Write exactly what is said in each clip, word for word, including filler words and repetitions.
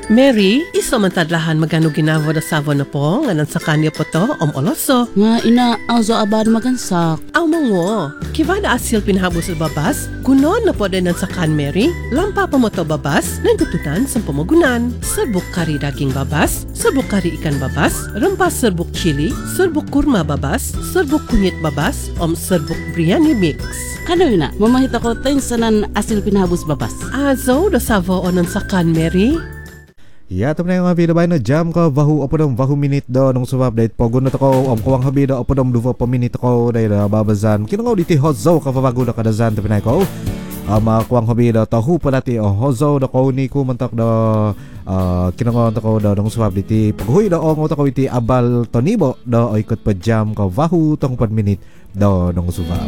Mary, isa man tadlahan magano ginavo da savo na po, nganan sa kanya po to, om oloso. Nga ina, auzo aban magansak. Aw mongo, kiva da asil pinahabo sa babas, gunon na po din sa kan Mary, lampa pa mo to babas, nandututan sa pamagunan. Serbuk kari daging babas, serbuk kari ikan babas, rempas serbuk chili, serbuk kurma babas, serbuk kunyit babas, om serbuk biryani mix. Kano ina, mamahit ako tayo sanan asil pinahabos babas. Azo da savo onon sa kan Mary. Ya, teman yang habi dabay na jam ko bahu apa dong bahu minit do nung subab dait pogun na tako om kawang habi do apa dong duva pa minit ko dai da babazan kinangaw diti hozo ka bago da kadazan teman ko ama kawang habi do tahu palati o hozo da ko ni ko mantak do kinangaw tako do nung subab diti paghuy do ong tako iti abal tonibo do ikot pa jam ko bahu tong pat minit do nung subab.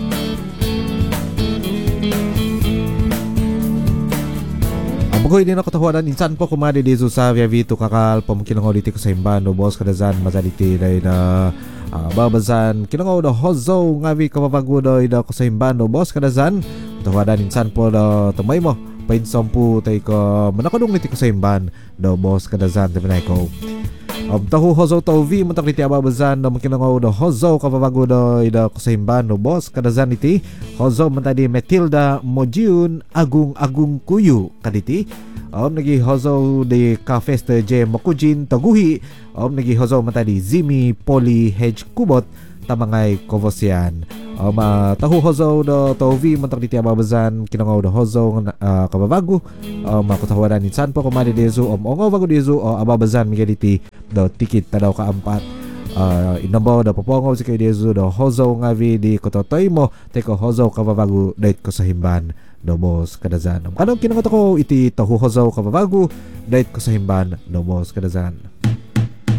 Bagoy din ako tawanan insan po kumadi di sa via vito kakal pamkinangaw diti ko sa imban no boss kadazan mazaliti dai na uh, babazan kinangaw do hozo ngawi kapabago do ida ko sa imban no boss kadazan tawanan insan po do tamay mo painsampu tay ko manakadung diti ko sa imban do boss kadazan tabanay ko um, tahu hozo tau vi mantak diti ababazan do makinangaw do hozo kapabago do ida ko sa imban no boss kadazan iti hozo mantadi Matilda Mojiun Agung Agung Kuyu kaditi om nagi hozo de Kafeste J Makujin Taguhi om nagi hozo mantadi Zimi Poli Hedge Kubot tamangay Kovosian om uh, tahu hozo do Tovi mantak diti ababazan kinangaw do hozo uh, kababago om uh, kutawadan insan po kumadi dezu om ongo bago dezu o ababazan migaditi do tikit tadaw kaampat Uh, inabaw da papongaw si kay dezu do hozo ngavi di kototoy mo teko hozo kababago dait ko sa himban do boss kadazan kanong kinangat ako iti tahu hozo kababago dait ko sa himban do boss kadazan.